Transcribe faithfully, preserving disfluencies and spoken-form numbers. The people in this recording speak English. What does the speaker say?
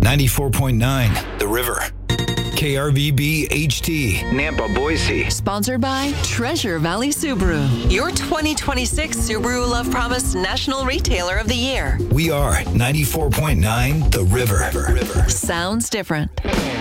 ninety-four point nine The River. K R V B H T, Nampa, Boise. Sponsored by Treasure Valley Subaru, your twenty twenty-six Subaru Love Promise National Retailer of the Year. We are ninety-four point nine The River. River. Sounds different.